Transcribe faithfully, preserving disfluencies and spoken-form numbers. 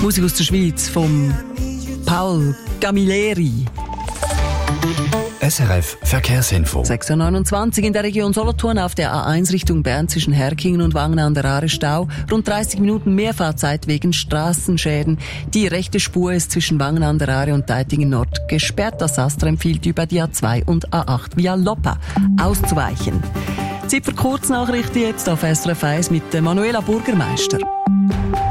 Musik aus der Schweiz von Paul Camilleri. S R F Verkehrsinfo. sechs Uhr neunundzwanzig in der Region Solothurn auf der A eins Richtung Bern zwischen Herkingen und Wangen an der Aare Stau. Rund dreißig Minuten Mehrfahrzeit wegen Straßenschäden. Die rechte Spur ist zwischen Wangen an der Aare und Deitingen Nord gesperrt. Das Astra empfiehlt über die A zwei und A acht via Loppa auszuweichen. Zeit für Kurznachrichten jetzt auf S R F eins mit Manuela Burgermeister.